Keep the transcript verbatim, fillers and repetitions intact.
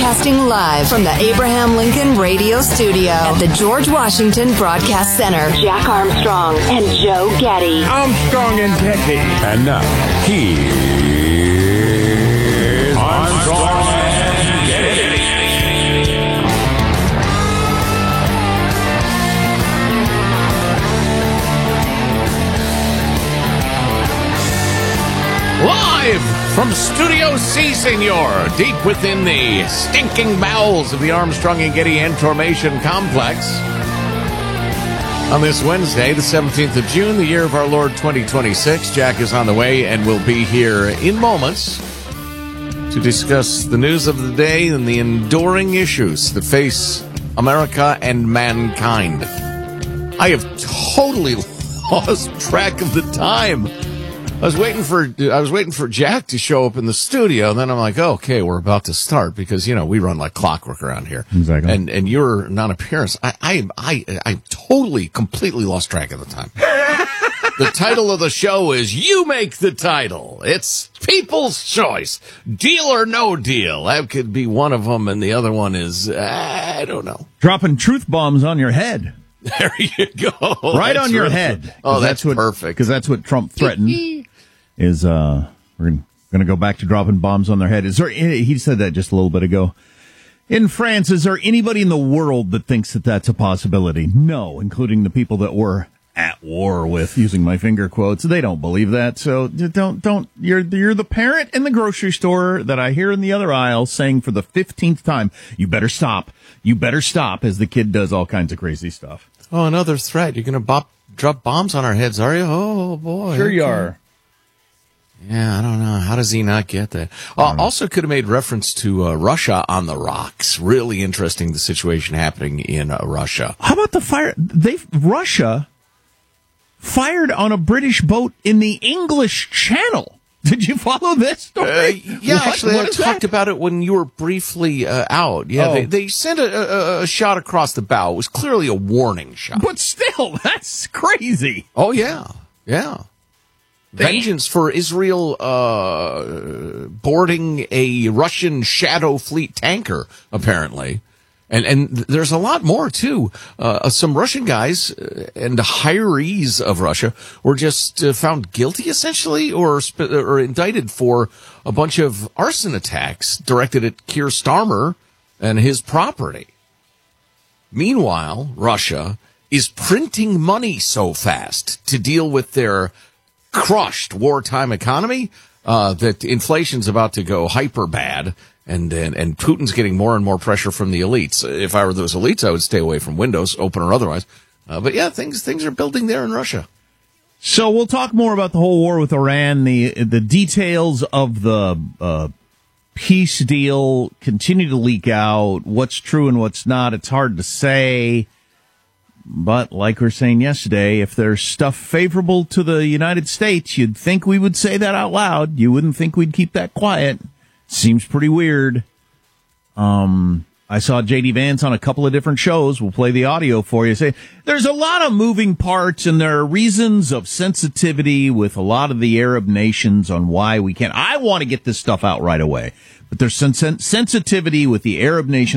Broadcasting live from the Abraham Lincoln Radio Studio at the George Washington Broadcast Center. Jack Armstrong and Joe Getty. Armstrong and Getty. And now, here's Armstrong and Getty. Live from Studio C, Senor, deep within the stinking bowels of the Armstrong and Getty Information Complex. On this Wednesday, the seventeenth of June, the year of our Lord twenty twenty-six, Jack is on the way and will be here in moments to discuss the news of the day and the enduring issues that face America and mankind. I have totally lost track of the time. I was waiting for I was waiting for Jack to show up in the studio, and then I'm like, oh, okay, we're about to start because you know we run like clockwork around here. Exactly. And and your non-appearance, I I I I totally completely lost track of the time. The title of the show is "You Make the Title." It's People's Choice, deal or no deal. That could be one of them, and the other one is I don't know. Dropping truth bombs on your head. There you go. Right That's on your really, head. Oh, that's, that's what, perfect. Because that's what Trump threatened. is uh, we're going to go back to dropping bombs on their head. Is there? Any, he said that just a little bit ago. In France, is there anybody in the world that thinks that that's a possibility? No, including the people that we're at war with, using my finger quotes. They don't believe that. So don't don't. You're you're the parent in the grocery store that I hear in the other aisle saying for the fifteenth time, "You better stop. You better stop," as the kid does all kinds of crazy stuff. Oh, another threat. You're going to bop, drop bombs on our heads, are you? Oh, boy. Sure you okay. are. Yeah, I don't know. How does he not get that? Uh, also could have made reference to uh, Russia on the rocks. Really interesting, the situation happening in uh, Russia. How about the fire? They Russia fired on a British boat in the English Channel. Did you follow this story? Uh, yeah, what, actually, what I talked that? about it when you were briefly uh, out. Yeah, oh. they, they sent a, a, a shot across the bow. It was clearly a warning shot. But still, that's crazy. Oh, yeah. Yeah. Vengeance for Israel uh, boarding a Russian Shadow Fleet tanker, apparently. And and there's a lot more, too. Uh, some Russian guys and hirees of Russia were just uh, found guilty, essentially, or sp- or indicted for a bunch of arson attacks directed at Keir Starmer and his property. Meanwhile, Russia is printing money so fast to deal with their crushed wartime economy uh, that inflation's about to go hyper bad. And, and and Putin's getting more and more pressure from the elites. If I were those elites, I would stay away from Windows, open or otherwise. Uh, but yeah, things things are building there in Russia. So we'll talk more about the whole war with Iran. The the details of the uh, peace deal continue to leak out. What's true and what's not, it's hard to say. But like we were saying yesterday, if there's stuff favorable to the United States, you'd think we would say that out loud. You wouldn't think we'd keep that quiet. Seems pretty weird. Um, I saw J D Vance on a couple of different shows. We'll play the audio for you. Say there's a lot of moving parts, and there are reasons of sensitivity with a lot of the Arab nations on why we can't. I want to get this stuff out right away, but there's sen- sensitivity with the Arab nations.